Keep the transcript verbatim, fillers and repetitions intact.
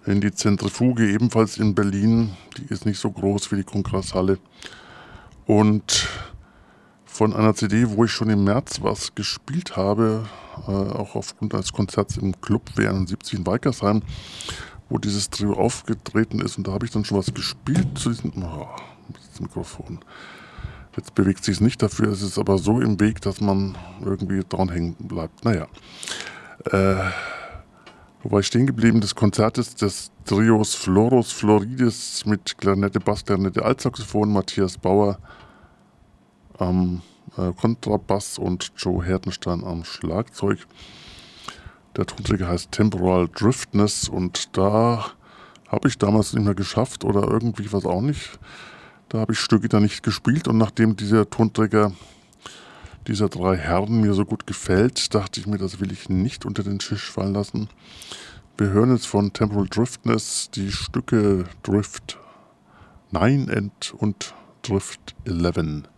in die Zentrifuge, ebenfalls in Berlin. Die ist nicht so groß wie die Kongresshalle. Und von einer C D, wo ich schon im März was gespielt habe, äh, auch aufgrund eines Konzerts im Club W einundsiebzig in Weikersheim, wo dieses Trio aufgetreten ist. Und da habe ich dann schon was gespielt zu diesem... Oh, das Mikrofon. Jetzt bewegt sich es nicht dafür, es ist aber so im Weg, dass man irgendwie dran hängen bleibt. Naja. Äh, wo war ich stehen geblieben? Das Konzert ist des Trios Floros Floridis mit Klarinette, Bass, Klarinette, Altsaxophon, Matthias Bauer am äh, Kontrabass und Joe Hertenstein am Schlagzeug. Der Tonträger heißt Temporal Driftness und da habe ich damals nicht mehr geschafft oder irgendwie was auch nicht. Da habe ich Stücke da nicht gespielt und nachdem dieser Tonträger dieser drei Herren mir so gut gefällt, dachte ich mir, das will ich nicht unter den Tisch fallen lassen. Wir hören jetzt von Temporal Driftness die Stücke Drift neun und Drift elf.